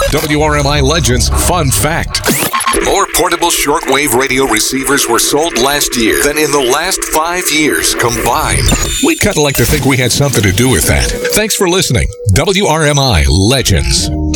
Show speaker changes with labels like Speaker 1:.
Speaker 1: WRMI Legends Fun Fact. More portable shortwave radio receivers were sold last year than in the last 5 years combined. We'd kind of like to think we had something to do with that. Thanks for listening. WRMI Legends.